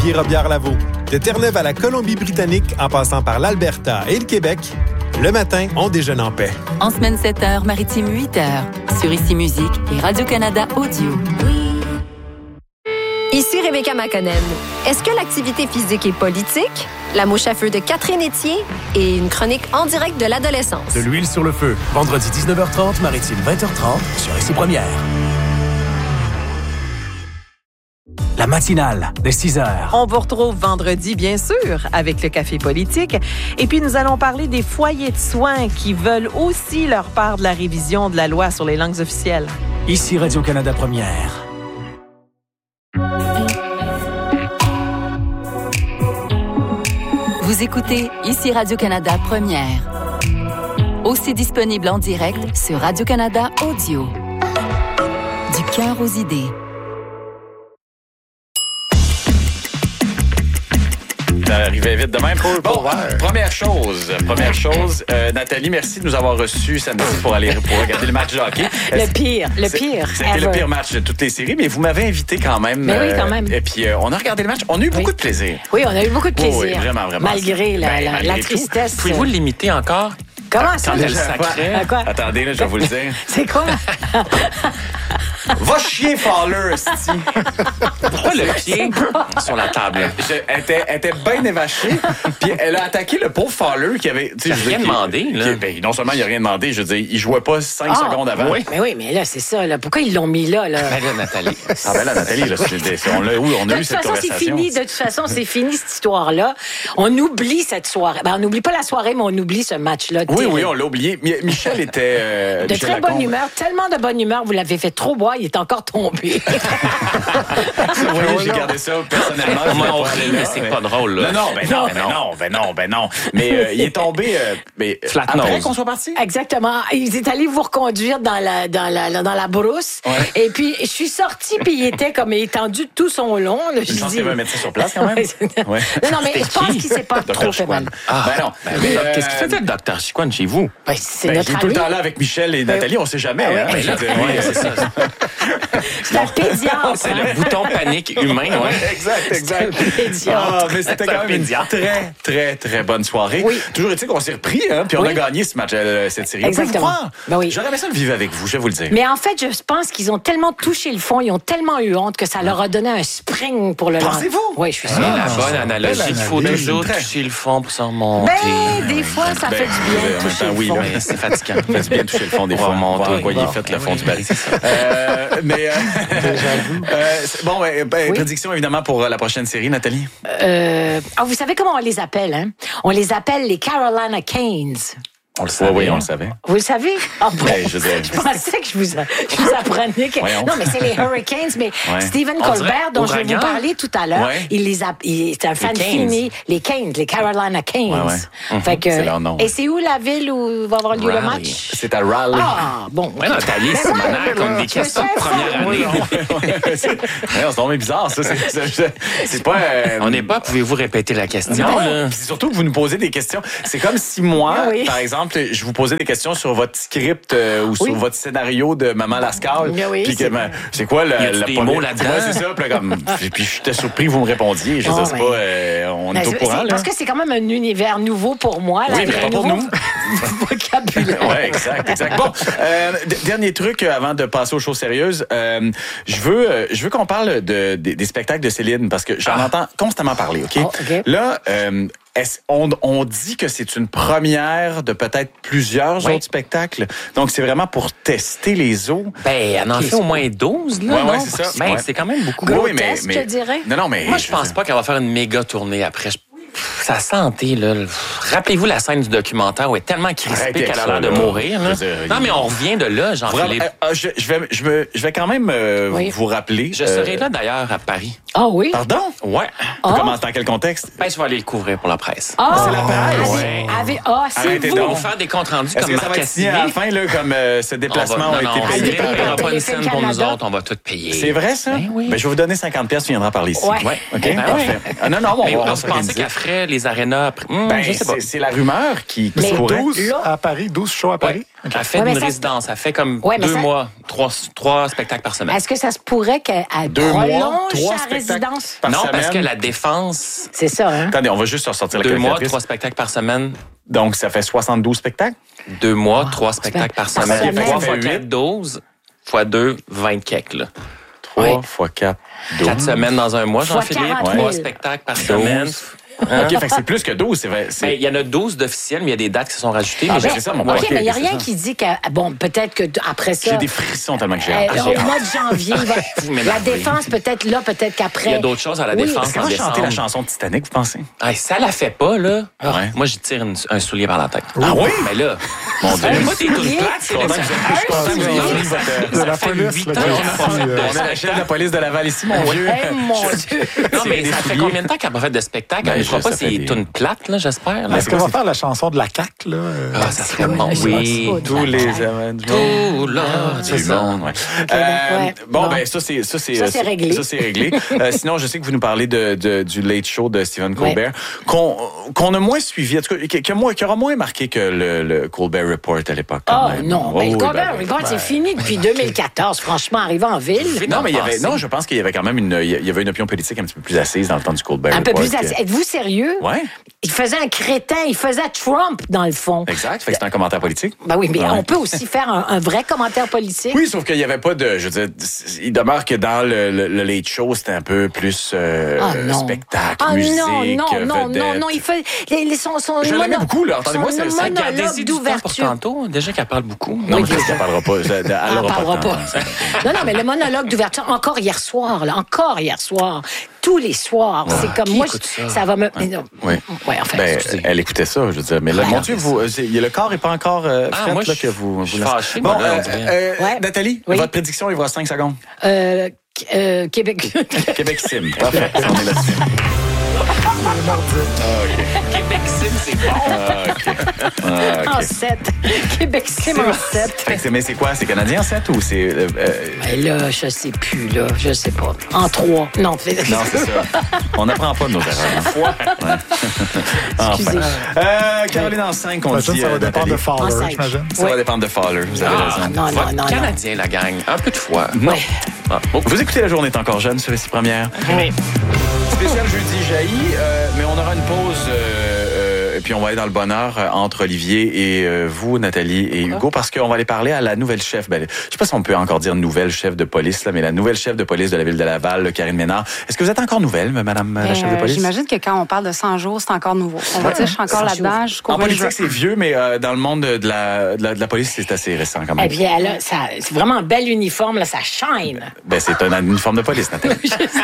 Guy Robillard-Lavaux. De Terre-Neuve à la Colombie-Britannique, en passant par l'Alberta et le Québec, le matin, on déjeune en paix. En semaine 7h, maritime 8h, sur Ici Musique et Radio-Canada Audio. Ici Rebecca McConnell. Est-ce que l'activité physique est politique? La mouche à feu de Catherine Etier et une chronique en direct de l'adolescence. De l'huile sur le feu. Vendredi 19h30, maritime 20h30, sur Ici Première. La matinale de 6h. On vous retrouve vendredi, bien sûr, avec le Café politique. Et puis, nous allons parler des foyers de soins qui veulent aussi leur part de la révision de la loi sur les langues officielles. Ici Radio-Canada Première. Vous écoutez Ici Radio-Canada Première. Aussi disponible en direct sur Radio-Canada Audio. Du cœur aux idées. Ça arrivait vite de même. Bon, première chose, Nathalie, merci de nous avoir reçus samedi pour regarder le match de hockey. Le pire. C'était le pire match de toutes les séries, mais vous m'avez invité quand même. Mais oui, quand même. Et puis, on a regardé le match. On a eu beaucoup de plaisir. Oui, on a eu beaucoup de plaisir. Oui, vraiment. Malgré la tristesse. Pouvez-vous l'imiter encore? Comment ça? Quand elle sacrait. Quoi? Attendez, là, je vais vous le dire. C'est quoi? Va chier, Fowler, esti. Pourquoi le pied sur la table? Elle était bien évachée, puis elle a attaqué le pauvre Fowler qui avait... Il n'a rien demandé, là. Non seulement il n'a rien demandé, je veux dire, il jouait pas 5 secondes avant. Mais là, c'est ça. Là. Pourquoi ils l'ont mis là? Ben là, Nathalie. Nathalie, là, on a eu cette conversation. De toute façon, c'est fini, cette histoire-là. On oublie cette soirée. Ben, on n'oublie pas la soirée, mais on oublie ce match-là. Oui, on l'a oublié. Michel était... de très bonne humeur. Tellement de bonne humeur, vous l'avez fait trop boire, il est encore tombé. Oui, j'ai gardé ça personnellement. On rit, mais c'est pas drôle, là. Non. Mais il est tombé flat après nose. qu'on soit parti. Exactement. Il est allé vous reconduire dans la brousse. Ouais. Et puis, je suis sortie, puis il était comme étendu tout son long. Là, je pense qu'il va mettre ça sur place quand même. Non, mais je pense qu'il s'est pas trop fait mal. Non. Qu'est-ce qu'il faisait, Dr. Chiquan, chez vous? C'est notre il est tout le temps là avec Michel et Nathalie, on sait jamais. Oui, c'est ça. C'est la pédiatre. C'est le bouton panique humain. Exact. Mais c'était quand même une très, très, très bonne soirée. Oui. Toujours est-il qu'on s'est repris, puis on a gagné ce match, cette série. Exactement. J'aurais aimé ça le vivre avec vous, je vais vous le dire. Mais en fait, je pense qu'ils ont tellement touché le fond, ils ont tellement eu honte que ça leur a donné un spring pour le lendemain. Pensez-vous? Oui, je suis sûre. La bonne analogie qu'il faut toujours toucher le fond pour s'en remonter. Des fois, ça fait du bien de toucher le fond. Mais c'est fatigant. Ça fait du bien de toucher le fond des fois. Voyez, faites le fond du baril. Prédiction évidemment pour la prochaine série, Nathalie. Vous savez comment on les appelle, hein? On les appelle les Carolina Canes. On le savait. Oui, on le savait. Vous le savez? Je pensais que je vous apprenais que... Non, mais c'est les Hurricanes, mais Stephen Colbert, dont je vais vous parler tout à l'heure, c'est un fan fini. Les Canes, les Carolina Canes. Fait que, c'est leur nom. Et c'est où la ville où va avoir lieu le match? C'est à Raleigh. Ah, bon. Oui, Nathalie, c'est manière comme des questions de première année. C'est vraiment bizarre, ça. C'est pas... On n'est pas, pouvez-vous répéter la question? C'est surtout que vous nous posez des questions. C'est comme si moi, par exemple, je vous posais des questions sur votre script ou sur votre scénario de Maman Lascaux. Puis c'est quoi des mots là-dedans? C'est ça. Puis j'étais surpris que vous me répondiez. Je veux dire, c'est pas... on est au courant, là. Parce que c'est quand même un univers nouveau pour moi. Oui, mais pas pour nous. Vocabulaire. Oui, exact. Bon, dernier truc avant de passer aux choses sérieuses. Je veux qu'on parle des spectacles de Céline parce que j'en entends constamment parler, OK? Là, on dit que c'est une première de peut-être plusieurs autres spectacles. Donc, c'est vraiment pour tester les eaux. Elle en fait au moins 12, là. Oui, c'est ça. C'est quand même beaucoup. Grotesque, je dirais. Non, mais... Moi, je pense pas qu'elle va faire une méga tournée après. Sa santé, là. Rappelez-vous la scène du documentaire où elle est tellement crispée qu'elle a l'air de mourir. Là. Non, mais on revient de là, Jean-Philippe. Je vais quand même vous rappeler. Je serai là, d'ailleurs, à Paris. Ah oui? Pardon? Ouais. Comment, dans quel contexte? Je vais aller le couvrir pour la presse. C'est la presse? C'est vous. On va faire des comptes rendus comme Marc Cassidy. À la fin, là, comme ce déplacement a été payé. On ne paiera pas une scène pour nous autres, on va tout payer. C'est vrai, ça? Oui. Je vais vous donner 50$, tu viendras parler ici. Ouais. OK? Parfait. Non, on se pensait qu'elle ferait après les arénas. Après... je sais pas. C'est la rumeur qui mais pourrait. 12 à Paris, 12 shows à Paris? Okay. Elle fait une résidence. Elle fait comme 2 mois, 3 spectacles par semaine. Est-ce que ça se pourrait qu'elle prolonge sa résidence? Non, parce que la défense... C'est ça, hein? Attendez, on va juste ressortir la 2 mois, 3 spectacles par semaine. Donc, ça fait 72 spectacles? 2 mois, 3 spectacles par semaine. 3 fois 4, 12. Fois 2, 20 keks, là. 3 fois 4, 12. 4 semaines dans un mois, Jean-Philippe. 3 spectacles par semaine. OK, fait que c'est plus que 12, c'est vrai. Il y en a 12 d'officiels, mais il y a des dates qui sont rajoutées. C'est ça, mon OK, mais il n'y a rien qui dit que, bon, peut-être qu'après ça... J'ai des frissons tellement que j'ai hâte. Au mois de janvier, la défense, peut-être là, peut-être qu'après... Il y a d'autres choses à la défense. Est-ce qu'elle va chanter la chanson de Titanic, vous pensez? Ça la fait pas, là. Moi, j'y tire un soulier par la tête. Ah oui? Mais là, mon Dieu. Moi, t'es toute plate, c'est de la police. On a la chef de la police de Laval ici, mon Dieu. Mon Dieu. Non, mais ça fait combien de temps qu'elle n'a pas fait de spectacle? Je ne crois pas si c'est une plate, là, j'espère. Est-ce qu'on va faire la chanson de la CAQ, là? Ça serait bon. Oui, tous les amendements. Tout l'or du monde. Bon, ben ça, c'est réglé. Ça, c'est réglé. Sinon, je sais que vous nous parlez du Late Show de Stephen Colbert, qu'on a moins suivi, en tout cas, qui aura moins marqué que le Colbert Report à l'époque. Non, mais le Colbert Report, c'est fini depuis 2014, franchement, arrivé en ville. Non, mais je pense qu'il y avait quand même une opinion politique un petit peu plus assise dans le temps du Colbert Report. Un peu plus assise. Êtes-vous sérieux? Oui. Il faisait un crétin, il faisait Trump, dans le fond. Exact, fait que c'est un commentaire politique. Ben oui, mais on peut aussi faire un vrai commentaire politique. Oui, sauf qu'il n'y avait pas de... Je veux dire, il demeure que dans le Late Show, c'était un peu plus spectacle, musique, non, il fait... Je l'aimais beaucoup, là. Entendez-moi, c'est ça. Monologue d'ouverture. Tantôt, déjà qu'elle parle beaucoup. Non, mais qu'elle parlera pas. Elle n'aura pas de temps. Non, mais le monologue d'ouverture, encore hier soir, tous les soirs, c'est comme moi, ça va me... Oui. Enfin, elle écoutait ça, je veux dire. Mais là, mon Dieu, le corps n'est pas encore fait, moi, là, que vous... Je suis fâché. Bon, Nathalie, votre prédiction, il vous reste 5 secondes. Québec. Québec Sim. Parfait, on est là-dessus. Québec Sim, c'est bon. En 7. Québec Sim en 7. Mais c'est quoi? C'est Canadien en 7 ou c'est... Là, je sais plus, là. Je sais pas. En 3. Non, c'est ça. On n'apprend pas de nos erreurs. Excusez. Caroline en 5, on dit... Ça va dépendre de Fowler, j'imagine. Ça va dépendre de Fowler, vous avez raison. Non. Canadien, la gang. Un peu de foi. Non. Vous écoutez La Journée est encore jeune sur les 6 premières. Oui. Spécial jeudi jailli, mais on aura une pause et puis on va aller dans le bonheur entre Olivier et vous, Nathalie et Hugo, parce qu'on va aller parler à la nouvelle chef. Je sais pas si on peut encore dire nouvelle chef de police, là, mais la nouvelle chef de police de la ville de Laval, Karine Ménard. Est-ce que vous êtes encore nouvelle, madame la chef de police? J'imagine que quand on parle de 100 jours, c'est encore nouveau. On va dire, je suis encore là-dedans. En politique, c'est vieux, mais dans le monde de la police, c'est assez récent quand même. Eh bien, là, c'est vraiment un bel uniforme, là, ça shine. C'est un uniforme de police, Nathalie.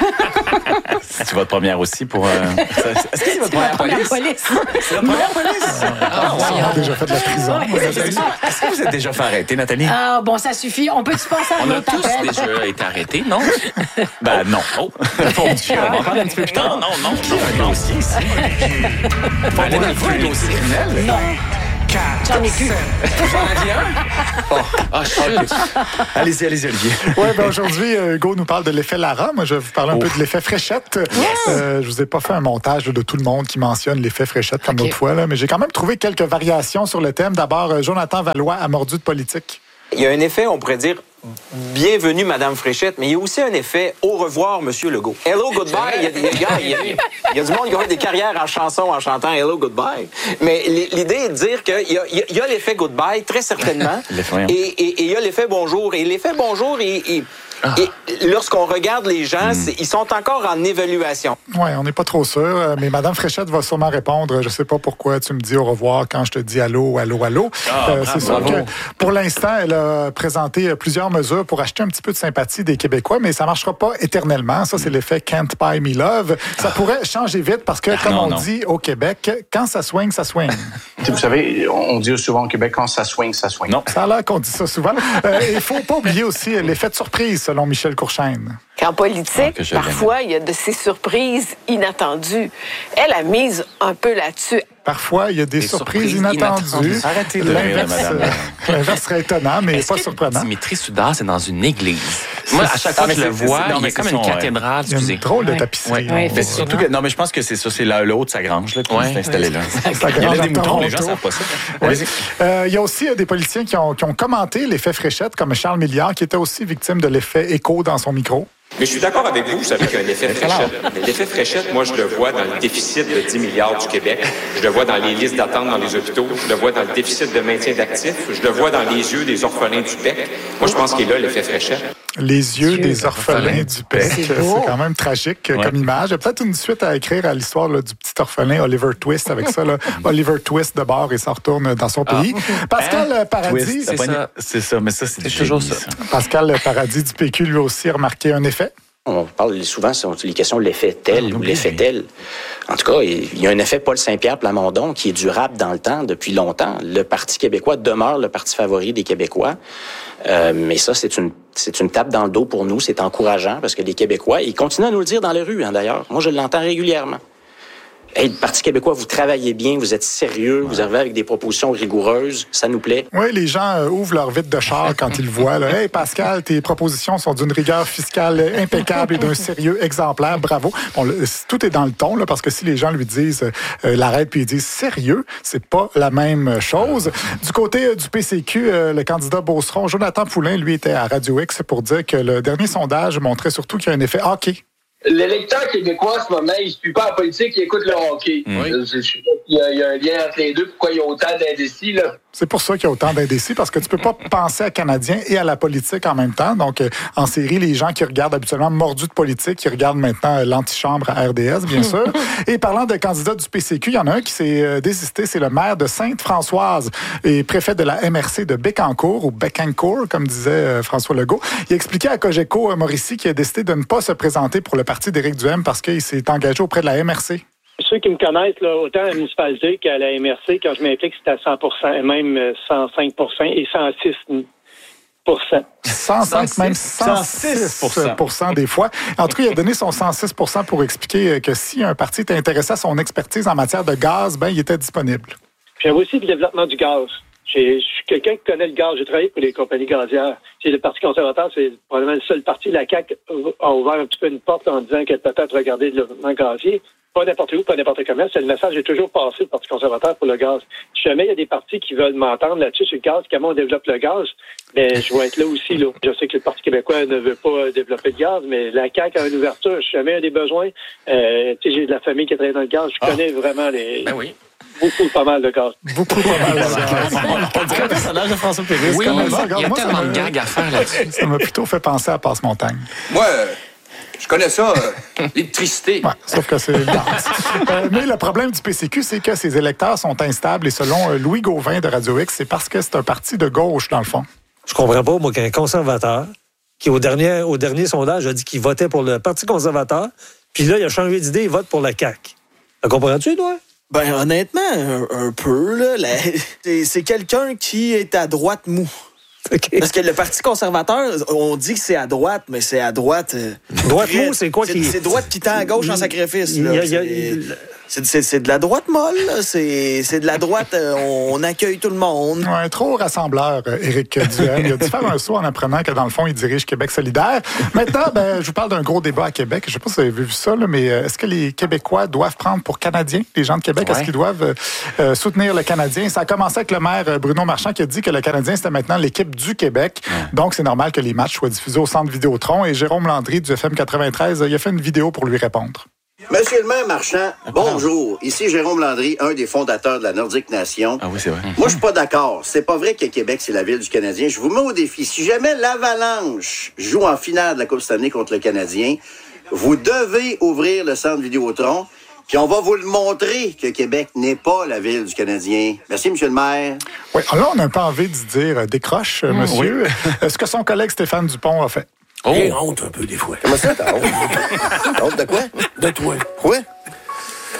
C'est votre première aussi pour... Est-ce que c'est votre première police? C'est votre première police? On a déjà fait de la prison. Est-ce que vous êtes déjà fait arrêter, Nathalie? Bon, ça suffit. On peut-tu passer à On a notre tous appel? déjà été arrêtés, non? Non. Oh, mon Dieu, on va en parler un petit peu plus tard. Non. Il y a un dossier ici. Allez dans le dossier criminel? Non. J'en ai plus. J'en aviez un? Chut. Allez-y, Olivier. Oui, aujourd'hui, Hugo nous parle de l'effet Lara. Moi, je vais vous parler un peu de l'effet Fréchette. Je vous ai pas fait un montage de tout le monde qui mentionne l'effet Fréchette comme l'autre fois, là, mais j'ai quand même trouvé quelques variations sur le thème. D'abord, Jonathan Valois a mordu de politique. Il y a un effet, on pourrait dire, bienvenue, Madame Fréchette, mais il y a aussi un effet au revoir, Monsieur Legault. Hello, goodbye. Il y a du monde qui a fait des carrières en chanson en chantant Hello, goodbye. Mais l'idée est de dire qu'il y a l'effet goodbye, très certainement. Et il y a l'effet bonjour. Et l'effet bonjour, et lorsqu'on regarde les gens, ils sont encore en évaluation. Oui, on n'est pas trop sûr, mais Mme Fréchette va sûrement répondre. Je ne sais pas pourquoi tu me dis au revoir quand je te dis allô. C'est sûr que pour l'instant, elle a présenté plusieurs mesures pour acheter un petit peu de sympathie des Québécois, mais ça ne marchera pas éternellement. Ça, c'est l'effet Can't Buy Me Love. Ça pourrait changer vite parce que, comme on dit au Québec, quand ça swing, ça swing. Vous savez, on dit souvent au Québec, quand ça swing, ça swing. Non. Ça a l'air qu'on dit ça souvent. Il ne faut pas oublier aussi l'effet de surprise, selon Michel Courchaine. qu'en politique, parfois, il y a de ces surprises inattendues. Elle a mise un peu là-dessus. Parfois, il y a des surprises inattendues. Arrêtez de rire, madame. L'inverse serait étonnant, mais pas surprenant. Dimitri Soudard, c'est dans une église. Moi, à chaque fois que je le vois, il y a comme une cathédrale. Il y a une drôle de tapisserie. Mais c'est surtout que, non, mais je pense que c'est ça, c'est le haut de sa grange là, qui s'est installé là. Il y avait des moutons, les gens ne savent pas ça. Il y a aussi des politiciens qui ont commenté l'effet Fréchette, comme Charles Milliard, qui était aussi victime de l'effet écho dans son micro. Mais je suis d'accord avec vous savez qu'il y a un effet Fréchette. Mais l'effet Fréchette, moi, je le vois dans le déficit de 10 milliards du Québec. Je le vois dans les listes d'attente dans les hôpitaux. Je le vois dans le déficit de maintien d'actifs. Je le vois dans les yeux des orphelins du PEC. Moi, je pense qu'il est là, l'effet Fréchette. Les yeux des orphelins du PEC. C'est quand même tragique comme image. Il y a peut-être une suite à écrire à l'histoire du petit orphelin Oliver Twist avec ça. Là. Oliver Twist de bord et s'en retourne dans son pays. Pascal Paradis. C'est ça, mais ça, c'est toujours ça. Pascal Paradis du PQ, lui aussi, a remarqué un effet. On parle souvent sur les questions de l'effet tel ou l'effet tel. En tout cas, il y a un effet Paul Saint-Pierre Plamondon qui est durable dans le temps, depuis longtemps. Le Parti québécois demeure le parti favori des Québécois. Mais ça, c'est une tape dans le dos pour nous. C'est encourageant parce que les Québécois, ils continuent à nous le dire dans les rues, d'ailleurs. Moi, je l'entends régulièrement. Hey, le Parti québécois, vous travaillez bien, vous êtes sérieux, vous arrivez avec des propositions rigoureuses, ça nous plaît. Oui, les gens ouvrent leur vitre de char quand ils le voient. Là. Hey, Pascal, tes propositions sont d'une rigueur fiscale impeccable et d'un sérieux exemplaire. Bravo. Bon, tout est dans le ton, là, parce que si les gens lui disent l'arrête puis ils disent sérieux, c'est pas la même chose. Du côté du PCQ, le candidat Beauceron, Jonathan Poulin, lui, était à Radio X pour dire que le dernier sondage montrait surtout qu'il y a un effet hockey. L'électeur québécois, en ce moment, il ne suit pas la politique, il écoute le hockey. Oui. Il y a un lien entre les deux. Pourquoi il y a autant d'indécis, là? C'est pour ça qu'il y a autant d'indécis, parce que tu peux pas penser à Canadiens et à la politique en même temps. Donc, en série, les gens qui regardent habituellement mordus de politique, qui regardent maintenant l'antichambre à RDS, bien sûr. Et parlant de candidats du PCQ, il y en a un qui s'est désisté, c'est le maire de Sainte-Françoise et préfet de la MRC de Bécancour, ou Bécancour, comme disait François Legault. Il a expliqué à Cogeco Mauricie qu'il a décidé de ne pas se présenter pour le parti d'Éric Duhaime parce qu'il s'est engagé auprès de la MRC. Ceux qui me connaissent, là, autant à la municipalité qu'à la MRC, quand je m'implique, c'était à 100%, même 105% et 106%. 105, même 106% des fois. En tout cas, il a donné son 106% pour expliquer que si un parti était intéressé à son expertise en matière de gaz, ben il était disponible. J'aime aussi le développement du gaz. Je suis quelqu'un qui connaît le gaz. J'ai travaillé pour les compagnies gazières. C'est le Parti conservateur, c'est probablement le seul parti. La CAQ a ouvert un petit peu une porte en disant qu'elle peut-être regarder le développement gazier. Pas n'importe où, pas n'importe comment. C'est le message est toujours passé, le Parti conservateur, pour le gaz. Si jamais il y a des partis qui veulent m'entendre là-dessus sur le gaz, comment on développe le gaz, ben je vais être là aussi. Là. Je sais que le Parti québécois ne veut pas développer le gaz, mais la CAQ a une ouverture. Si jamais il y a des besoins, j'ai de la famille qui travaille dans le gaz. Je connais vraiment les... Ben oui. Beaucoup, pas mal de gaz. Beaucoup, pas mal de gaz. On dirait un personnage de François Pérusse. Oui, il y a tellement de gags à faire là-dessus. Ça m'a plutôt fait penser à Passe-Montagne. Moi, je connais ça, l'électricité. Ouais, sauf que c'est mais le problème du PCQ, c'est que ses électeurs sont instables et selon Louis Gauvin de Radio X, c'est parce que c'est un parti de gauche, dans le fond. Je comprends pas, moi, qu'un conservateur qui, au dernier sondage, a dit qu'il votait pour le Parti conservateur, puis là, il a changé d'idée, il vote pour la CAQ. Comprends-tu, toi? Ben, honnêtement, un peu, là. C'est quelqu'un qui est à droite mou. Okay. Parce que le Parti conservateur, on dit que c'est à droite, mais c'est à droite... droite mou, c'est quoi qui... C'est droite qui tend à gauche en sacrifice, là. C'est de la droite molle, là. C'est de la droite, on accueille tout le monde. Ouais, trop rassembleur, Éric Duhaime. Il a dû faire un saut en apprenant que, dans le fond, il dirige Québec solidaire. Maintenant, je vous parle d'un gros débat à Québec. Je ne sais pas si vous avez vu ça, là, mais est-ce que les Québécois doivent prendre pour Canadiens, les gens de Québec? Ouais. Est-ce qu'ils doivent soutenir le Canadien? Ça a commencé avec le maire Bruno Marchand qui a dit que le Canadien, c'était maintenant l'équipe du Québec. Ouais. Donc, c'est normal que les matchs soient diffusés au Centre Vidéotron. Et Jérôme Landry du FM 93, il a fait une vidéo pour lui répondre. Monsieur le maire Marchand, bonjour. Ici Jérôme Landry, un des fondateurs de la Nordique Nation. Ah oui, c'est vrai. Moi, je suis pas d'accord. C'est pas vrai que Québec, c'est la ville du Canadien. Je vous mets au défi. Si jamais l'Avalanche joue en finale de la Coupe Stanley contre le Canadien, vous devez ouvrir le Centre Vidéotron, puis on va vous le montrer que Québec n'est pas la ville du Canadien. Merci, monsieur le maire. Oui, là, on a un peu envie de dire décroche, monsieur. Oui. Ce que son collègue Stéphane Dupont a fait. Oh. J'ai honte un peu des fois. Comment ça, t'as honte? Honte de quoi? De toi. Quoi?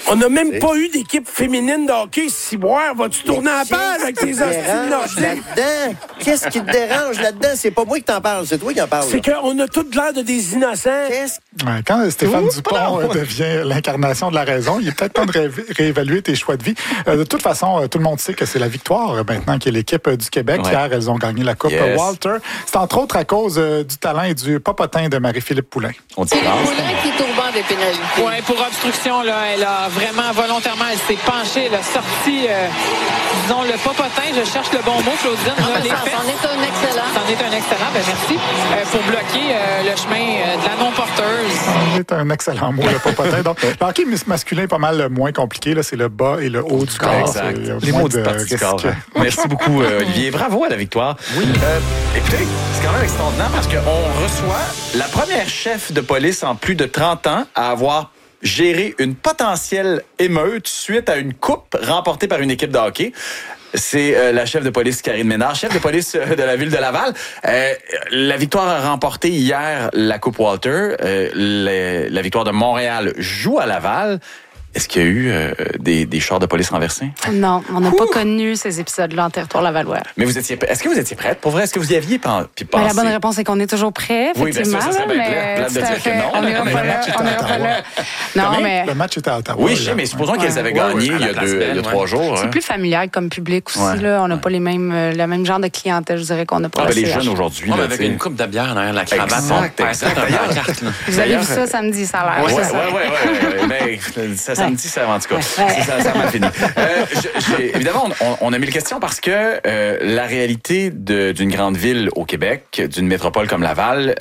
On n'a même pas eu d'équipe féminine de hockey. Ciboire, vas-tu tourner en page avec tes hosties nordiques? Là-dedans? Qu'est-ce qui te dérange là-dedans? C'est pas moi qui t'en parle, c'est toi qui en parle. C'est qu'on a toute l'air de des innocents. Quand Stéphane Dupont devient l'incarnation de la raison, il est peut-être temps de réévaluer tes choix de vie. De toute façon, tout le monde sait que c'est la Victoire maintenant qui est l'équipe du Québec. Hier, elles ont gagné la Coupe Walter. C'est entre autres à cause du talent et du popotin de Marie-Philippe Poulin. On dit Poulin qui est au banc des pénalités. Oui, pour obstruction, là, elle a vraiment volontairement, elle s'est penchée, elle a sorti, disons, le popotin. Je cherche le bon mot, Claudine. C'en est un excellent. C'en est un excellent, merci. Pour bloquer le chemin de la non-porteuse. C'est un excellent mot, le popotin. Donc, le hockey masculin est pas mal moins compliqué. Là, c'est le bas et le haut du corps. Exact. Les mots de risque. Merci beaucoup, Olivier. Bravo à la Victoire. Oui. Écoutez, c'est quand même extraordinaire parce qu'on reçoit la première chef de police en plus de 30 ans à avoir géré une potentielle émeute suite à une coupe remportée par une équipe de hockey. C'est la chef de police Karine Ménard, chef de police de la ville de Laval. La Victoire a remporté hier la Coupe Walter. La Victoire de Montréal joue à Laval. Est-ce qu'il y a eu des chars de police renversés? Non, on n'a pas connu ces épisodes-là en territoire lavallois. Mais est-ce que vous étiez prête? Pour vrai, est-ce que vous y aviez pensé? La bonne réponse est qu'on est toujours prêt, effectivement. Oui, bien sûr, ça serait bien plate de dire que non. On n'ira pas là. Non, mais... Le match était à Ottawa. Oui, je sais, mais supposons qu'elles avaient gagné il y a 3 jours. C'est plus familial comme public aussi. Là. On n'a pas le même genre de clientèle, je dirais, qu'on n'a pas. Les jeunes aujourd'hui. Avec une coupe de bière derrière la cravate. Vous avez vu ça samedi, ça a l'air. Oui, ça samedi, ça en tout cas. Ça m'a fini. Évidemment, on a mis la question parce que la réalité d'une grande ville au Québec, d'une métropole comme Laval,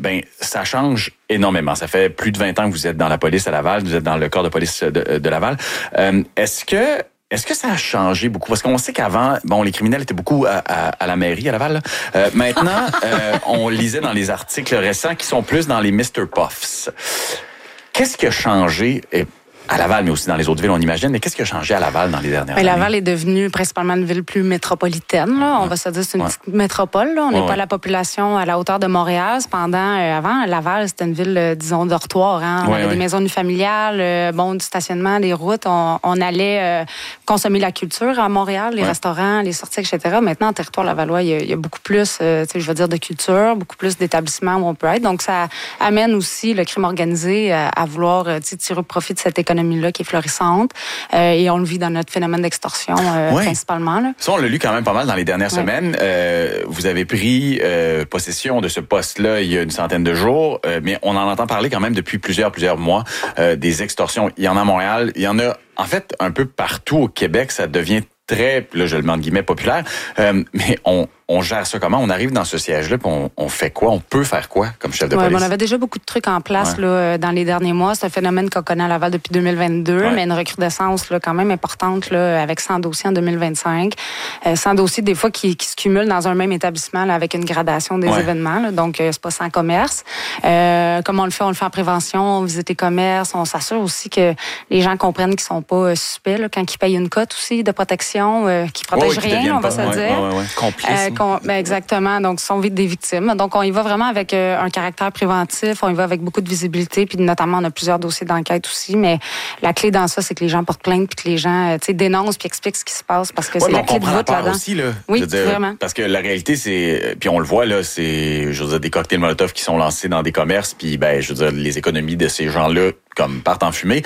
ça change énormément. Ça fait plus de 20 ans que vous êtes dans la police à Laval, vous êtes dans le corps de police de Laval. Est-ce que ça a changé beaucoup? Parce qu'on sait qu'avant, les criminels étaient beaucoup à la mairie à Laval. Maintenant, on lisait dans les articles récents qui sont plus dans les Mr. Puffs. Qu'est-ce qui a changé? À Laval, mais aussi dans les autres villes, on imagine. Mais qu'est-ce qui a changé à Laval dans les dernières années? Laval est devenue principalement une ville plus métropolitaine. Là. On va se dire c'est une petite métropole. Là. On n'est pas la population à la hauteur de Montréal. Cependant, avant, Laval, c'était une ville, disons, dortoir. Hein. On avait des maisons familiales, du stationnement, des routes. On allait consommer la culture à Montréal, les restaurants, les sorties, etc. Maintenant, en territoire lavallois, il y a beaucoup plus, de culture, beaucoup plus d'établissements où on peut être. Donc, ça amène aussi le crime organisé à vouloir tirer profit de cette économie là qui est florissante et on le vit dans notre phénomène d'extorsion principalement. Là. Ça, on l'a lu quand même pas mal dans les dernières semaines. Vous avez pris possession de ce poste-là il y a une centaine de jours, mais on en entend parler quand même depuis plusieurs mois des extorsions. Il y en a à Montréal, il y en a en fait un peu partout au Québec. Ça devient très, là je le mets en guillemets, populaire, mais on gère ça comment? On arrive dans ce siège-là, puis on fait quoi? On peut faire quoi comme chef de police? On avait déjà beaucoup de trucs en place là, dans les derniers mois. C'est un phénomène qu'on connaît à Laval depuis 2022, mais une recrudescence là, quand même importante là, avec 100 dossiers en 2025. 100 dossiers, des fois, qui se cumulent dans un même établissement là, avec une gradation des événements. Là, donc, c'est pas sans commerce. Comment on le fait? On le fait en prévention, on visite les commerces. On s'assure aussi que les gens comprennent qu'ils sont pas suspects là, quand ils payent une cote aussi de protection qui protège rien, on va se dire. Complice. Exactement. Donc, sont des victimes. Donc, on y va vraiment avec un caractère préventif. On y va avec beaucoup de visibilité. Puis, notamment, on a plusieurs dossiers d'enquête aussi. Mais la clé dans ça, c'est que les gens portent plainte puis que les gens dénoncent puis expliquent ce qui se passe parce que c'est la clé de voûte là-dedans. Aussi, là, oui, vraiment. Parce que la réalité, c'est... Puis, on le voit, là, c'est, je veux dire, des cocktails Molotov qui sont lancés dans des commerces. Puis, je veux dire, les économies de ces gens-là, comme partent en fumée.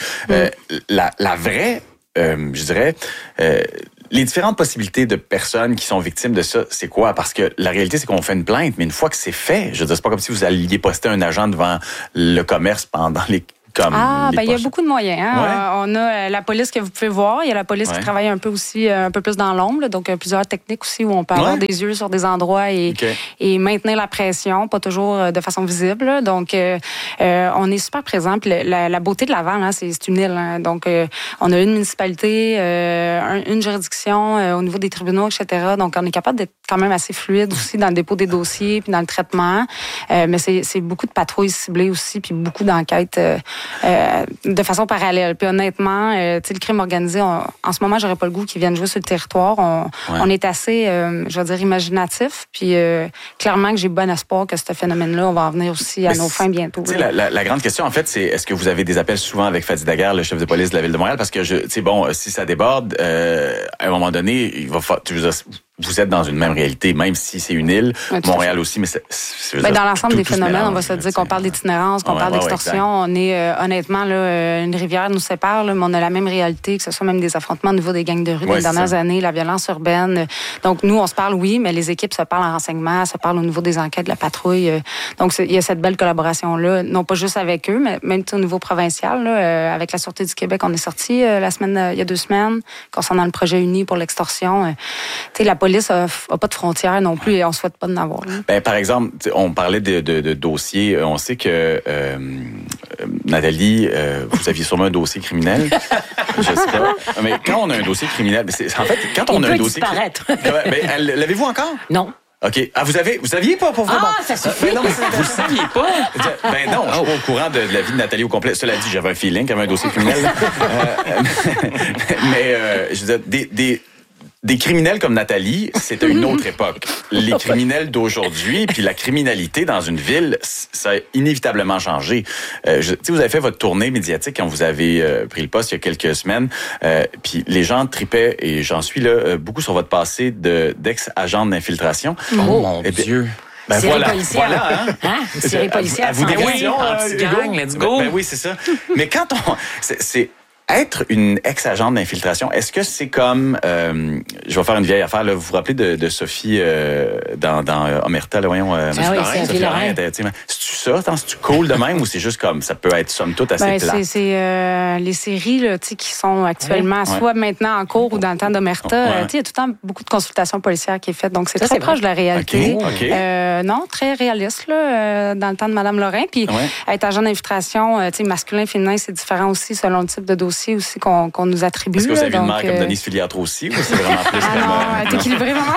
La vraie, je dirais... les différentes possibilités de personnes qui sont victimes de ça, c'est quoi? Parce que la réalité, c'est qu'on fait une plainte, mais une fois que c'est fait, je veux dire, c'est pas comme si vous alliez poster un agent devant le commerce pendant les... il y a beaucoup de moyens. Hein? On a la police que vous pouvez voir. Il y a la police qui travaille un peu aussi, un peu plus dans l'ombre. Donc, plusieurs techniques aussi où on peut avoir des yeux sur des endroits et maintenir la pression, pas toujours de façon visible. Donc, on est super présent. Puis la beauté de Laval, c'est une île. Hein? Donc, on a une municipalité, une juridiction au niveau des tribunaux, etc. Donc, on est capable d'être quand même assez fluide aussi dans le dépôt des dossiers puis dans le traitement. Mais c'est beaucoup de patrouilles ciblées aussi puis beaucoup d'enquêtes de façon parallèle. Puis honnêtement, le crime organisé, en ce moment, j'aurais pas le goût qu'ils viennent jouer sur le territoire. On est assez, je vais dire, imaginatif. Puis clairement que j'ai bon espoir que ce phénomène-là, on va en venir aussi à nos fins bientôt. La grande question, en fait, c'est est-ce que vous avez des appels souvent avec Fadi Daguerre, le chef de police de la Ville de Montréal? Parce que, si ça déborde, à un moment donné, il va falloir... Vous êtes dans une même réalité, même si c'est une île, Montréal aussi, mais dans l'ensemble des phénomènes, on va se dire qu'on parle d'itinérance, qu'on parle d'extorsion. On est, honnêtement, là, une rivière nous sépare, là, mais on a la même réalité, que ce soit même des affrontements au niveau des gangs de rue dans les dernières années, la violence urbaine. Donc, nous, on se parle, oui, mais les équipes se parlent en renseignement, se parlent au niveau des enquêtes de la patrouille. Donc, il y a cette belle collaboration-là, non pas juste avec eux, mais même au niveau provincial. Là, avec la Sûreté du Québec, on est sorti il y a 2 semaines, concernant le projet uni pour l'extorsion. La police n'a pas de frontières non plus et on ne souhaite pas d'en avoir. Par exemple, on parlait de dossiers. On sait que, Nathalie, vous aviez sûrement un dossier criminel. Je sais pas. Mais quand on a un dossier criminel, en fait, quand on a un dossier... disparaître. L'avez-vous encore? Non. OK. Ah, vous saviez pas pour vrai? Ça suffit. Non, mais vous le saviez pas? Non, je suis pas au courant de la vie de Nathalie au complet. Cela dit, j'avais un feeling qu'il y avait un dossier criminel. Je veux dire, des criminels comme Nathalie, c'était une autre époque. Les criminels d'aujourd'hui, puis la criminalité dans une ville, ça a inévitablement changé. Vous avez fait votre tournée médiatique quand vous avez pris le poste il y a quelques semaines, puis les gens tripaient, et j'en suis là, beaucoup sur votre passé d'ex-agent d'infiltration. Oh mon Dieu! Voilà, série policière. À vous des questions, anti-gang, let's go. Oui, c'est ça. Mais quand c'est être une ex-agente d'infiltration, est-ce que c'est comme... je vais faire une vieille affaire. Là, vous vous rappelez de Sophie dans Omerta, là, voyons... Sophie Lorrain. C'est-tu ça? C'est-tu cool de même ou c'est juste comme... Ça peut être, somme toute, assez plate? C'est les séries là, qui sont actuellement soit maintenant en cours ou dans le temps d'Omerta. Il y a tout le temps beaucoup de consultations policières qui est faite. Donc, c'est très proche de la réalité. Non, très réaliste là, dans le temps de Mme Lorrain. Puis être agent d'infiltration, masculin, féminin, c'est différent aussi selon le type de dossier aussi qu'on nous attribue. Est-ce que vous avez une mère comme Denise Filiatro aussi ou c'est vraiment plus non, t'es équilibré, maman?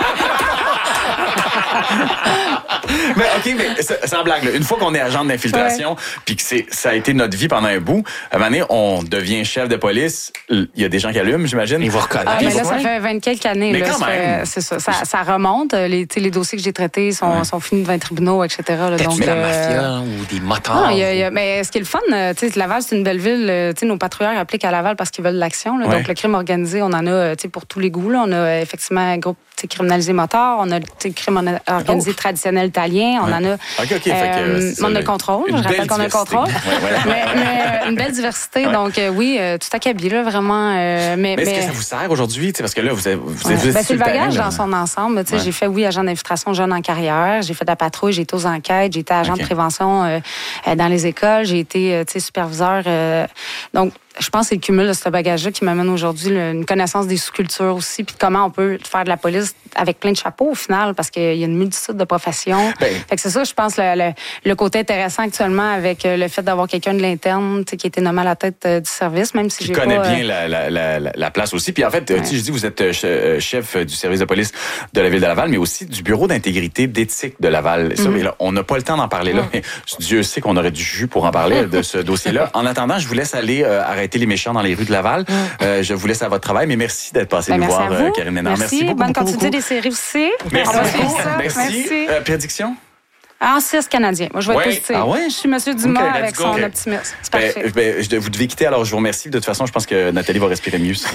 mais sans blague, là, une fois qu'on est agent d'infiltration, puis que ça a été notre vie pendant un bout, à un moment donné, on devient chef de police. Il y a des gens qui allument, j'imagine. Ils vous reconnaissent. Mais là, ça fait 20 quelques années. Mais quand même. C'est ça. Ça remonte. Les dossiers que j'ai traités sont finis devant les tribunaux, etc. Peut-être la mafia ou des motards. Non, mais ce qui est le fun, Laval, c'est une belle ville. Nos patrouilleurs appliquent à Laval parce qu'ils veulent de l'action. Donc, le crime organisé, on en a pour tous les goûts. Là. On a effectivement un groupe criminalisé motard. On a le crime organisé traditionnel italien. On en a... on a le contrôle. Je rappelle qu'on a le contrôle. mais une belle diversité. Donc, oui, tout acabit, là, vraiment. Mais est-ce que ça vous sert aujourd'hui? Parce que là, vous êtes c'est le bagage dans son ensemble. J'ai fait, agent d'infiltration jeune en carrière. J'ai fait de la patrouille. J'ai été aux enquêtes. J'ai été agent de prévention dans les écoles. J'ai été superviseur. Donc, je pense que c'est le cumul de ce bagage-là qui m'amène aujourd'hui une connaissance des sous-cultures aussi, puis comment on peut faire de la police avec plein de chapeaux au final, parce qu'il y a une multitude de professions. Fait que c'est ça, je pense, le côté intéressant actuellement avec le fait d'avoir quelqu'un de l'interne qui a été nommé à la tête du service, même si j'ai connais bien la place aussi. Puis en fait, je dis, vous êtes chef du service de police de la Ville de Laval, mais aussi du bureau d'intégrité d'éthique de Laval. Ça, mais là, on n'a pas le temps d'en parler là, mais Dieu sait qu'on aurait du jus pour en parler de ce dossier-là. En attendant, je vous laisse aller arrêter les méchants dans les rues de Laval. Je vous laisse à votre travail, mais merci d'être passé nous voir, Karine Ménard. Merci beaucoup. Bonne continuité des séries aussi. Merci beaucoup. Merci. Prédiction? En 6 Canadiens. Moi, je vais être positive. Ah ouais? Je suis M. Dumas avec son optimisme. C'est parfait. Vous devez quitter, alors je vous remercie. De toute façon, je pense que Nathalie va respirer mieux si...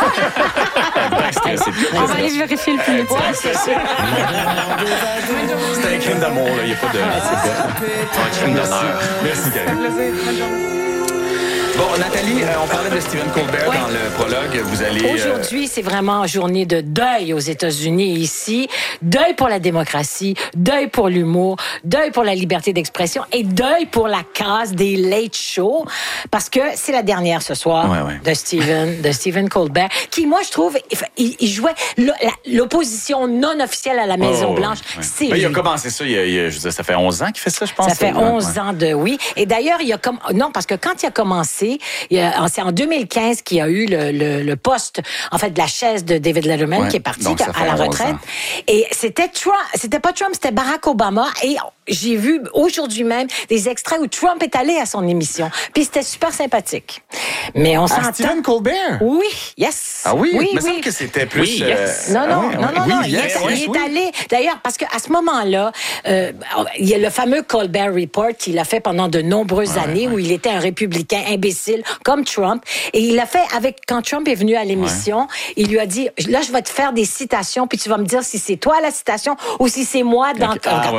On va aller vérifier le plus. C'est un crime d'amour, là. Il n'y a pas de... C'est un crime d'honneur. Merci, Karine. Bon, Nathalie, on parlait de Stephen Colbert dans le prologue. Vous allez... Aujourd'hui, c'est vraiment journée de deuil aux États-Unis ici. Deuil pour la démocratie, deuil pour l'humour, deuil pour la liberté d'expression et deuil pour la case des late shows. Parce que c'est la dernière ce soir de Stephen Colbert, qui, moi, je trouve, il jouait l'opposition non officielle à la Maison-Blanche. Il a commencé ça, je veux dire, ça fait 11 ans qu'il fait ça, je pense. Ça fait 11 ans de oui. Et d'ailleurs, non, parce que quand il a commencé, c'est en 2015 qu'il y a eu le poste, en fait, de la chaise de David Letterman qui est parti à la retraite. Et c'était pas Trump, c'était Barack Obama. Et j'ai vu aujourd'hui même des extraits où Trump est allé à son émission. Puis c'était super sympathique. Mais on s'entend. Stephen Colbert? Oui, yes. Ah oui? Il me semble que c'était plus... Oui, yes. Non. Il est allé... D'ailleurs, parce qu'à ce moment-là, il y a le fameux Colbert Report qu'il a fait pendant de nombreuses années où il était un républicain imbécile comme Trump. Et il l'a fait quand Trump est venu à l'émission, il lui a dit, là, je vais te faire des citations, puis tu vas me dire si c'est toi la citation ou si c'est moi dans...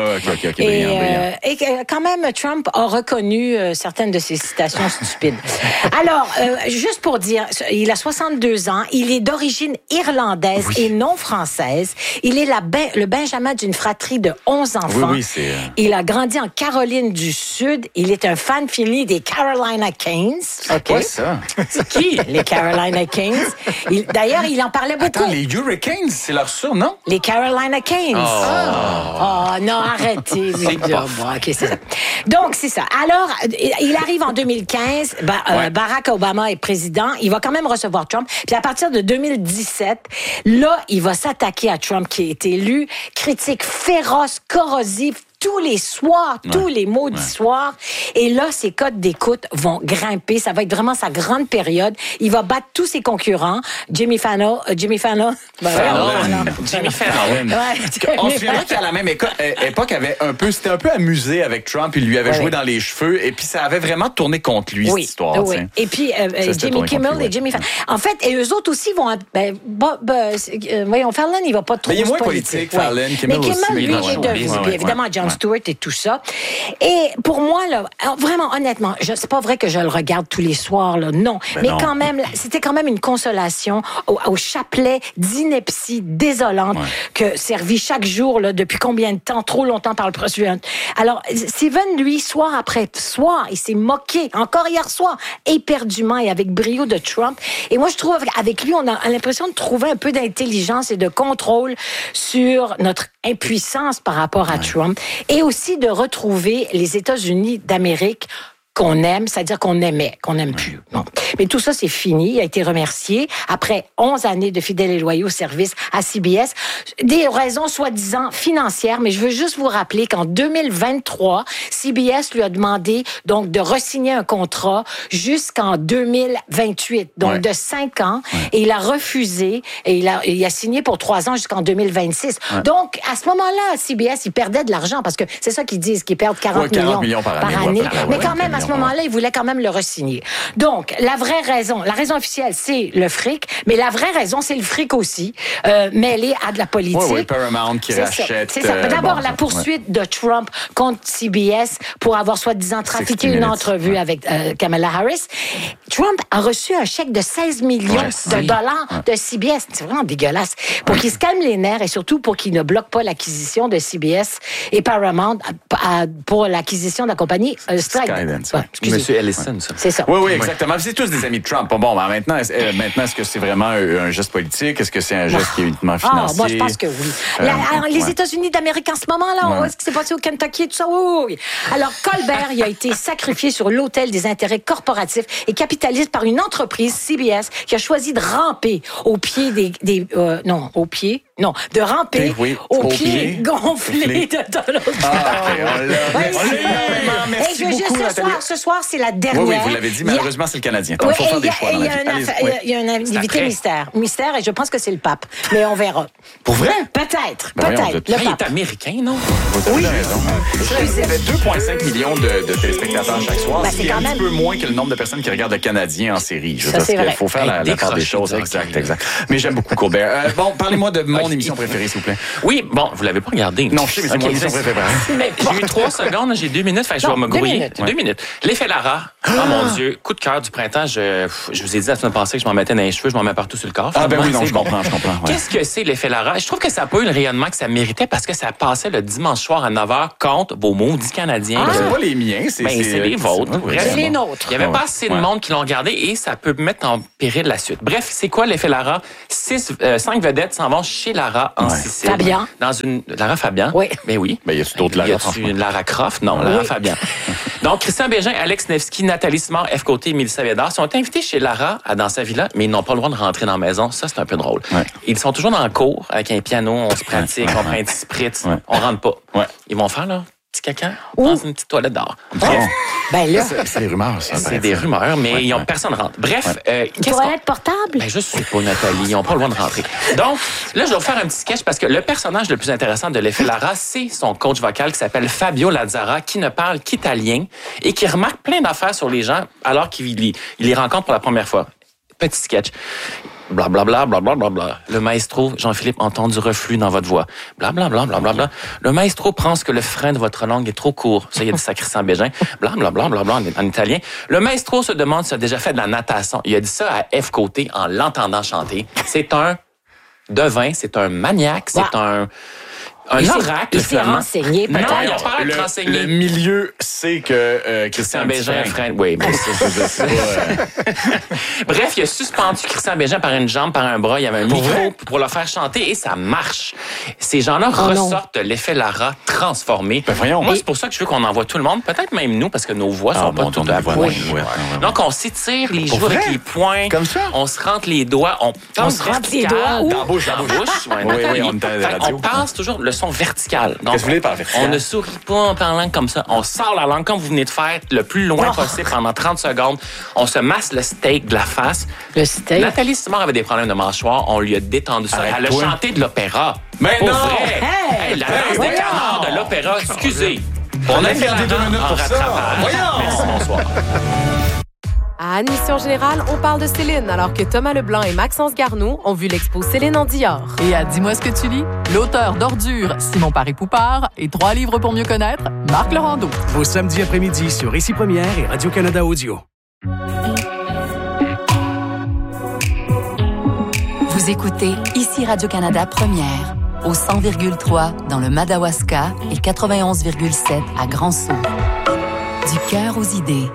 Et quand même, Trump a reconnu certaines de ses citations stupides. Alors, juste pour dire, il a 62 ans, il est d'origine irlandaise et non française. Il est le benjamin d'une fratrie de 11 enfants. Il a grandi en Caroline du Sud. Il est un fan fini des Carolina Canes. C'est quoi ça? C'est qui? Les Carolina Canes. D'ailleurs, il en parlait beaucoup. Attends, les Hurricanes, c'est leur surnom? Les Carolina Canes. Oh non, arrêtez. Okay, c'est ça. Donc, c'est ça. Alors, il arrive en 2015. Barack Obama est président. Il va quand même recevoir Trump. Puis à partir de 2017, là, il va s'attaquer à Trump qui est élu. Critique féroce, corrosif, tous les soirs, tous les maudits soirs. Et là, ses cotes d'écoute vont grimper. Ça va être vraiment sa grande période. Il va battre tous ses concurrents. Jimmy Fallon. Jimmy Fallon. On se souviendra qu'à la même époque, c'était un peu amusé avec Trump. Il lui avait joué dans les cheveux. Et puis, ça avait vraiment tourné contre lui, cette histoire. Oui. Et puis, Jimmy Kimmel et Jimmy Fallon. En fait, et eux autres aussi vont... voyons, Fallon, il va pas trop... Mais il est moins politique, Fallon. Mais Kimmel, lui, il est devenu, évidemment, Jon Stewart et tout ça. Et pour moi, là, vraiment, honnêtement, c'est pas vrai que je le regarde tous les soirs, là, non. Mais quand même, c'était quand même une consolation au chapelet d'ineptie désolante que servi chaque jour, là, depuis combien de temps, trop longtemps par le président. Alors, Stephen, lui, soir après soir, il s'est moqué, encore hier soir, éperdument et avec brio de Trump. Et moi, je trouve qu'avec lui, on a l'impression de trouver un peu d'intelligence et de contrôle sur notre impuissance par rapport à Trump. Et aussi de retrouver les États-Unis d'Amérique qu'on aime, c'est-à-dire qu'on aimait, qu'on n'aime plus. Bon. Mais tout ça, c'est fini. Il a été remercié après 11 années de fidèles et loyaux services à CBS. Des raisons soi-disant financières, mais je veux juste vous rappeler qu'en 2023, CBS lui a demandé donc de re-signer un contrat jusqu'en 2028, donc de 5 ans, et il a refusé, et il a signé pour 3 ans jusqu'en 2026. Donc, à ce moment-là, CBS, il perdait de l'argent, parce que c'est ça qu'ils disent, qu'ils perdent 40 millions par année. Mais quand même, à ce moment-là, il voulait quand même le re-signer. Donc, la raison officielle, c'est le fric, mais la vraie raison, c'est le fric aussi, mêlé à de la politique. Oui, Paramount qui rachète. C'est ça. D'abord, la poursuite de Trump contre CBS pour avoir soi-disant trafiqué une entrevue avec Kamala Harris. Trump a reçu un chèque de 16 millions de dollars de CBS. C'est vraiment dégueulasse. Pour qu'il se calme les nerfs et surtout pour qu'il ne bloque pas l'acquisition de CBS et Paramount pour l'acquisition de la compagnie Skydance. Monsieur Ellison, ça. C'est ça. Oui, exactement. C'est tous des amis de Trump. Bon, maintenant, est-ce que c'est vraiment un geste politique? Est-ce que c'est un geste qui est uniquement financier? Moi, je pense que oui. Les États-Unis d'Amérique en ce moment-là, est-ce que c'est passé au Kentucky et tout ça? Oui. Alors, Colbert, il a été sacrifié sur l'autel des intérêts corporatifs et capitalistes par une entreprise, CBS, qui a choisi de ramper au pied de ramper au pied gonflé de Donald Trump. Merci beaucoup, Nathalie. Ce soir, c'est la dernière. Oui, vous l'avez dit, malheureusement, c'est le Canadien. Il faut faire des choix dans la vie. Il y a un invité mystère, et je pense que c'est le pape. Mais on verra. Pour vrai? Peut-être. Il est américain, non? Oui. Il y avait 2,5 millions de téléspectateurs chaque soir. C'est un petit peu moins que le nombre de personnes qui regardent le Canadien en série. Il faut faire la part des choses. Exact. Mais j'aime beaucoup Colbert. Bon, parlez-moi de mon émission préférée, s'il vous plaît. Oui, bon, vous l'avez pas regardé. Non, je sais, mais c'est mon émission préférée. J'ai eu 3 secondes, j'ai 2 minutes, je vais me grouiller. 2 minutes. L'effet Lara. Oh mon Dieu, coup de cœur du printemps. Je vous ai dit la semaine passée que je m'en mettais dans les cheveux, je m'en mets partout sur le corps. Ah ben oui, non, je comprends. Qu'est-ce que c'est l'effet Lara? Je trouve que ça n'a pas eu le rayonnement que ça méritait parce que ça passait le dimanche soir à 9h contre vos maudits Canadiens. C'est pas les miens, c'est les vôtres. C'est les nôtres. Il n'y avait pas assez de monde qui l'ont regardé et ça peut mettre en péril la suite. Bref, c'est quoi l'effet Lara? 5 vedettes s'en vont chez Lara en Sicile. Fabian. Lara Fabian? Oui. Ben oui. Ben, y a-tu d'autres Lara? Y a-tu une Lara Croft? Non, Lara Fabian. Donc, Christian Bégin, Alex Nevsky, Nathalie Simard, F. Côté et Mélissa Bédard sont invités chez Lara dans sa villa, mais ils n'ont pas le droit de rentrer dans la maison. Ça, c'est un peu drôle. Ouais. Ils sont toujours dans le cours avec un piano, on se pratique, on prend un petit spritz, on rentre pas. Ouais. Ils vont faire leur petit caca dans une petite toilette d'or. Ben là, c'est des rumeurs, ça. C'est des rumeurs, mais personne ne rentre. Bref, toilette portable? Ben, je sais pas, Nathalie. Ils n'ont pas le droit de rentrer. Donc, là, je vais vous faire un petit sketch parce que le personnage le plus intéressant de l'effet Lara, c'est son coach vocal qui s'appelle Fabio Lazzara, qui ne parle qu'italien et qui remarque plein d'affaires sur les gens alors qu'il les rencontre pour la première fois. Petit sketch. Blablabla, blablabla. Le maestro, Jean-Philippe, entend du reflux dans votre voix. Blablabla, blablabla. Le maestro pense que le frein de votre langue est trop court. Ça, il a dit ça à Christian Bégin. Blablabla, blablabla, en italien. Le maestro se demande s'il a déjà fait de la natation. Il a dit ça à F. Côté en l'entendant chanter. C'est un devin, c'est un maniaque, c'est un oracle, il s'est renseigné, peut-être. Non, il a pas l'air de renseigner. Le milieu sait que Christian Bégin... Oui, mais c'est Bref, il a suspendu Christian Bégin par une jambe, par un bras. Il y avait un micro pour le faire chanter et ça marche. Ces gens-là ressortent de l'effet Lara transformé. Ben voyons. Moi, c'est pour ça que je veux qu'on envoie tout le monde, peut-être même nous, parce que nos voix sont pas toutes à voix. Donc, on s'étire les joues avec les poings. Comme ça? On se rentre les doigts. On se rentre les doigts dans la bouche. Oui, on passe toujours le son vertical. Donc, qu'est-ce que vous voulez par vertical? On ne sourit pas en parlant comme ça. On sort la langue comme vous venez de faire le plus loin possible pendant 30 secondes. On se masse le steak de la face. Le steak? Nathalie Simard avait des problèmes de mâchoire. On lui a détendu ça. Elle a chanté de l'opéra. Mais pour non! Vrai. Hey! La danse des canards de l'opéra. Excusez. On a gardé 2 minutes pour ça. Merci, bonsoir. À Admission Générale, on parle de Céline, alors que Thomas Leblanc et Maxence Garneau ont vu l'expo Céline en Dior. Et à Dis-moi ce que tu lis, l'auteur d'Ordures, Simon Paré-Poupard, et 3 livres pour mieux connaître, Marc Laurando. Vos samedis après-midi sur Ici Première et Radio-Canada Audio. Vous écoutez Ici Radio-Canada Première, au 100,3 dans le Madawaska et 91,7 à Grand-Sault. Du cœur aux idées.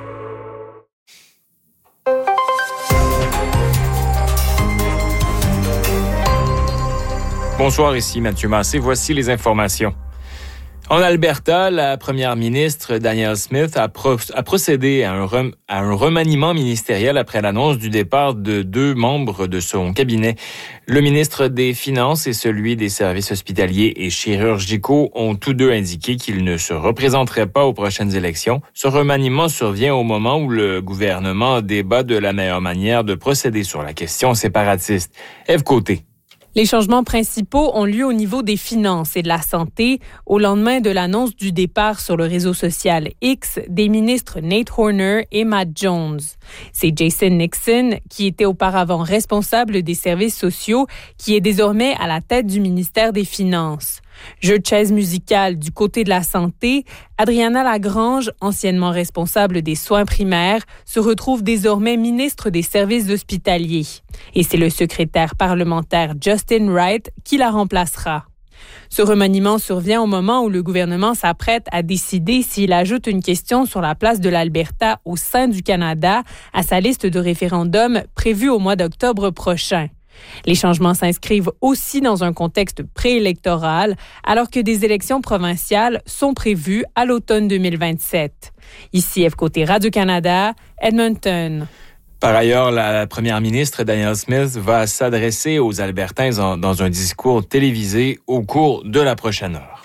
Bonsoir, ici Mathieu Massé. Voici les informations. En Alberta, la première ministre Danielle Smith a procédé à un remaniement ministériel après l'annonce du départ de 2 membres de son cabinet. Le ministre des Finances et celui des services hospitaliers et chirurgicaux ont tous deux indiqué qu'ils ne se représenteraient pas aux prochaines élections. Ce remaniement survient au moment où le gouvernement débat de la meilleure manière de procéder sur la question séparatiste. Ève Côté. Les changements principaux ont lieu au niveau des finances et de la santé au lendemain de l'annonce du départ sur le réseau social X des ministres Nate Horner et Matt Jones. C'est Jason Nixon, qui était auparavant responsable des services sociaux, qui est désormais à la tête du ministère des Finances. Jeu de chaise musicale du côté de la santé, Adriana Lagrange, anciennement responsable des soins primaires, se retrouve désormais ministre des services hospitaliers. Et c'est le secrétaire parlementaire Justin Wright qui la remplacera. Ce remaniement survient au moment où le gouvernement s'apprête à décider s'il ajoute une question sur la place de l'Alberta au sein du Canada à sa liste de référendums prévue au mois d'octobre prochain. Les changements s'inscrivent aussi dans un contexte préélectoral, alors que des élections provinciales sont prévues à l'automne 2027. Ici, F. Côté Radio-Canada, Edmonton. Par ailleurs, la première ministre Danielle Smith va s'adresser aux Albertains dans un discours télévisé au cours de la prochaine heure.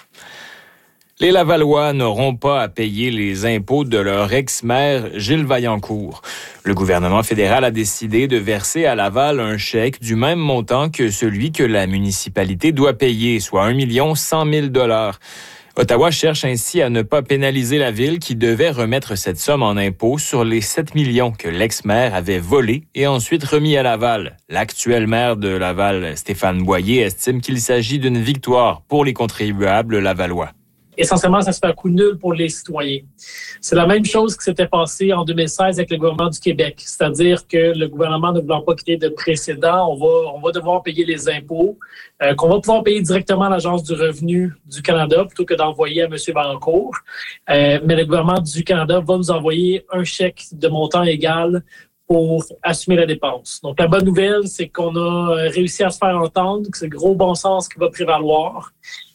Les Lavallois n'auront pas à payer les impôts de leur ex-maire Gilles Vaillancourt. Le gouvernement fédéral a décidé de verser à Laval un chèque du même montant que celui que la municipalité doit payer, soit 1 100 000 $. Ottawa cherche ainsi à ne pas pénaliser la ville qui devait remettre cette somme en impôts sur les 7 millions que l'ex-maire avait volés et ensuite remis à Laval. L'actuel maire de Laval, Stéphane Boyer, estime qu'il s'agit d'une victoire pour les contribuables lavallois. Essentiellement, ça se fait un coup nul pour les citoyens. C'est la même chose qui s'était passé en 2016 avec le gouvernement du Québec. C'est-à-dire que le gouvernement ne voulant pas quitter de précédent, on va devoir payer les impôts, qu'on va pouvoir payer directement à l'Agence du revenu du Canada plutôt que d'envoyer à M. Vaillancourt. Mais le gouvernement du Canada va nous envoyer un chèque de montant égal pour assumer la dépense. Donc, la bonne nouvelle, c'est qu'on a réussi à se faire entendre, que c'est le gros bon sens qui va prévaloir